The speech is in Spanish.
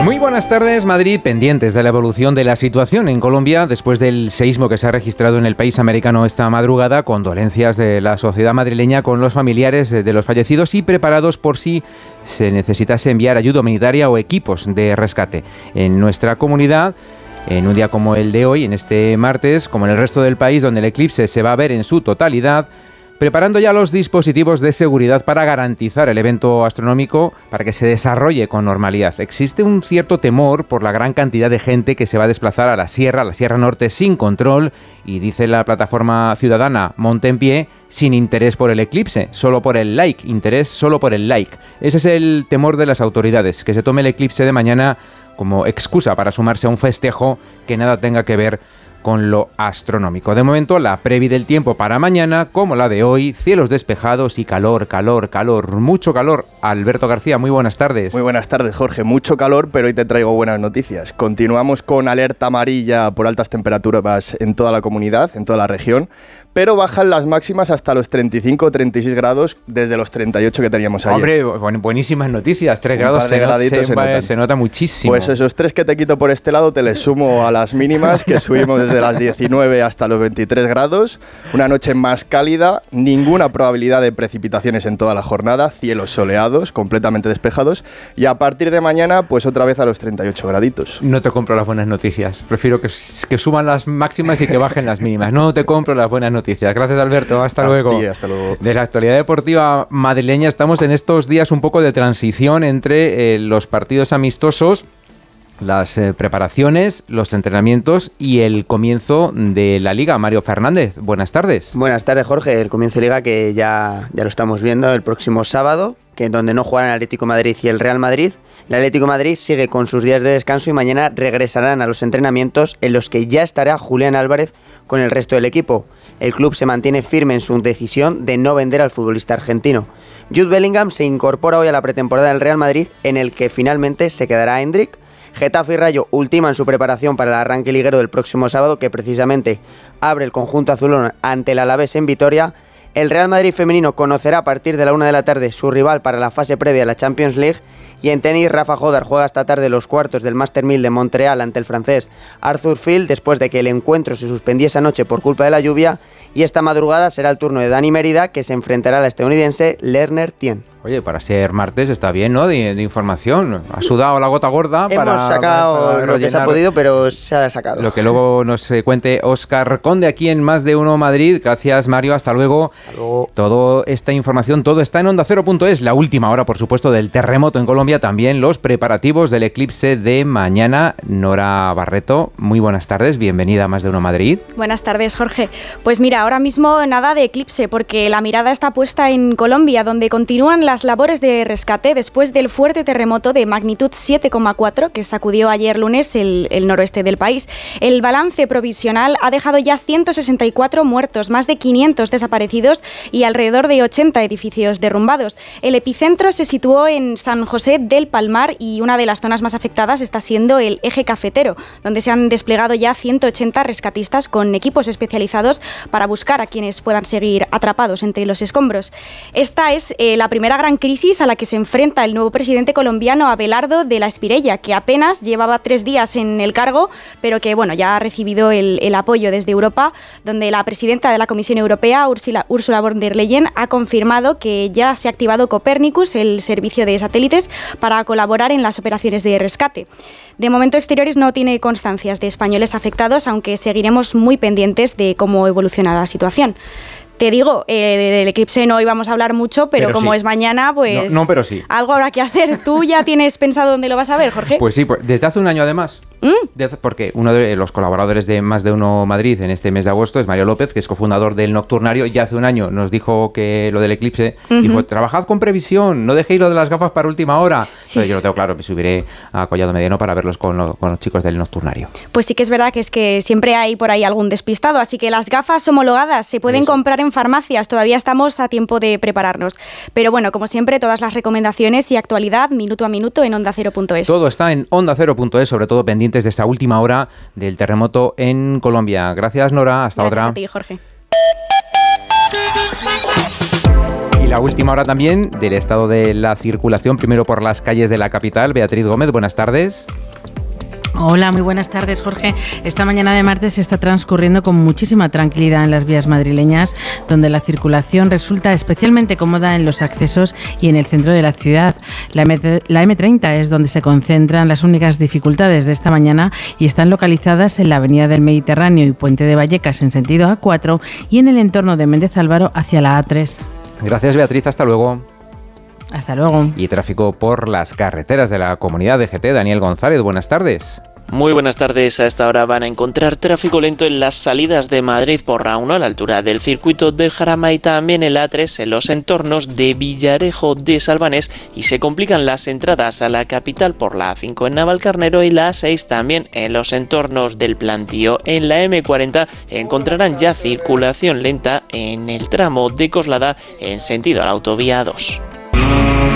Muy buenas tardes, Madrid, pendientes de la evolución de la situación en Colombia después del seísmo que se ha registrado en el país americano esta madrugada. Condolencias de la sociedad madrileña con los familiares de los fallecidos y preparados por si se necesitase enviar ayuda humanitaria o equipos de rescate. En nuestra comunidad, en un día como el de hoy, en este martes, como en el resto del país donde el eclipse se va a ver en su totalidad, preparando ya los dispositivos de seguridad para garantizar el evento astronómico para que se desarrolle con normalidad. Existe un cierto temor por la gran cantidad de gente que se va a desplazar a la Sierra Norte sin control y, dice la plataforma ciudadana Monte en Pie, sin interés por el eclipse, solo por el like, interés solo por el like. Ese es el temor de las autoridades, que se tome el eclipse de mañana como excusa para sumarse a un festejo que nada tenga que ver con lo astronómico. De momento, la previ del tiempo para mañana, como la de hoy, cielos despejados y calor, mucho calor. Alberto García, muy buenas tardes. Muy buenas tardes, Jorge. Mucho calor, pero hoy te traigo buenas noticias. Continuamos con alerta amarilla por altas temperaturas en toda la comunidad, en toda la región, pero bajan las máximas hasta los 35 o 36 grados desde los 38 que teníamos ayer. Hombre, buenísimas noticias. 3 grados se nota muchísimo. Pues esos 3 que te quito por este lado te les sumo a las mínimas, que subimos desde las 19 hasta los 23 grados. Una noche más cálida, ninguna probabilidad de precipitaciones en toda la jornada, cielos soleados, completamente despejados, y a partir de mañana, pues otra vez a los 38 graditos. No te compro las buenas noticias. Prefiero que suban las máximas y que bajen las mínimas. No te compro las buenas noticias. Gracias, Alberto. Hasta luego. Hasta luego. De la actualidad deportiva madrileña, estamos en estos días un poco de transición entre los partidos amistosos, las preparaciones, los entrenamientos y el comienzo de la Liga. Mario Fernández, buenas tardes. Buenas tardes, Jorge. El comienzo de Liga que ya lo estamos viendo el próximo sábado, que en donde no jugarán el Atlético de Madrid y el Real Madrid. El Atlético de Madrid sigue con sus días de descanso y mañana regresarán a los entrenamientos en los que ya estará Julián Álvarez con el resto del equipo. El club se mantiene firme en su decisión de no vender al futbolista argentino. Jude Bellingham se incorpora hoy a la pretemporada del Real Madrid, en el que finalmente se quedará Hendrik. Getafe y Rayo ultiman su preparación para el arranque liguero del próximo sábado, que precisamente abre el conjunto azulón ante el Alavés en Vitoria. El Real Madrid femenino conocerá a partir de la 1 de la tarde su rival para la fase previa a la Champions League. Y en tenis, Rafa Jodar juega esta tarde los cuartos del Master 1000 de Montreal ante el francés Arthur Field, después de que el encuentro se suspendiese anoche por culpa de la lluvia. Y esta madrugada será el turno de Dani Mérida, que se enfrentará al estadounidense Lerner Tien. Oye, para ser martes está bien, ¿no? De información. Ha sudado la gota gorda. Hemos sacado lo que se ha podido, pero se ha sacado. Lo que luego nos cuente Óscar Conde aquí en Más de Uno Madrid. Gracias, Mario. Hasta luego. Toda esta información, todo está en OndaCero.es. La última hora, por supuesto, del terremoto en Colombia. También los preparativos del eclipse de mañana. Nora Barreto, muy buenas tardes. Bienvenida a Más de Uno Madrid. Buenas tardes, Jorge. Pues mira, ahora mismo nada de eclipse, porque la mirada está puesta en Colombia, donde continúan las labores de rescate después del fuerte terremoto de magnitud 7,4 que sacudió ayer lunes el noroeste del país. El balance provisional ha dejado ya 164 muertos, más de 500 desaparecidos y alrededor de 80 edificios derrumbados. El epicentro se situó en San José del Palmar y una de las zonas más afectadas está siendo el eje cafetero, donde se han desplegado ya 180 rescatistas con equipos especializados para buscar a quienes puedan seguir atrapados entre los escombros. Esta es la primera gran crisis a la que se enfrenta el nuevo presidente colombiano Abelardo de la Espriella, que apenas llevaba 3 días en el cargo, pero que ya ha recibido el apoyo desde Europa, donde la presidenta de la Comisión Europea, Ursula von der Leyen, ha confirmado que ya se ha activado Copernicus, el servicio de satélites, para colaborar en las operaciones de rescate. De momento, Exteriores no tiene constancias de españoles afectados, aunque seguiremos muy pendientes de cómo evoluciona la situación. Te digo, del eclipse no íbamos a hablar mucho, pero como sí es mañana, pues no, pero sí. Algo habrá que hacer. ¿Tú ya tienes pensado dónde lo vas a ver, Jorge? Pues sí, desde hace un año además. Porque uno de los colaboradores de Más de Uno Madrid en este mes de agosto es Mario López, que es cofundador del Nocturnario. Ya hace un año nos dijo que lo del eclipse, dijo, trabajad con previsión, no dejéis lo de las gafas para última hora. Sí. Entonces yo lo tengo claro, me subiré a Collado Mediano para verlos con los chicos del Nocturnario. Pues sí que es verdad que siempre hay por ahí algún despistado, así que las gafas homologadas se pueden comprar en farmacias, todavía estamos a tiempo de prepararnos. Pero bueno, como siempre, todas las recomendaciones y actualidad minuto a minuto en OndaCero.es. Todo está en OndaCero.es, sobre todo pendientes de esta última hora del terremoto en Colombia. Gracias, Nora. Hasta otra. Gracias a ti, Jorge. Y la última hora también del estado de la circulación, primero por las calles de la capital. Beatriz Gómez, buenas tardes. Hola, muy buenas tardes, Jorge. Esta mañana de martes está transcurriendo con muchísima tranquilidad en las vías madrileñas, donde la circulación resulta especialmente cómoda en los accesos y en el centro de la ciudad. La M30 es donde se concentran las únicas dificultades de esta mañana y están localizadas en la Avenida del Mediterráneo y Puente de Vallecas en sentido A4 y en el entorno de Méndez Álvaro hacia la A3. Gracias, Beatriz. Hasta luego. Hasta luego. Y tráfico por las carreteras de la comunidad de GT. Daniel González, buenas tardes. Muy buenas tardes. A esta hora van a encontrar tráfico lento en las salidas de Madrid por la1 a la altura del circuito del Jarama y también el A3 en los entornos de Villarejo de Salvanés, y se complican las entradas a la capital por la A5 en Navalcarnero y la A6 también en los entornos del Plantío. En la M40 encontrarán ya circulación lenta en el tramo de Coslada en sentido a la autovía 2.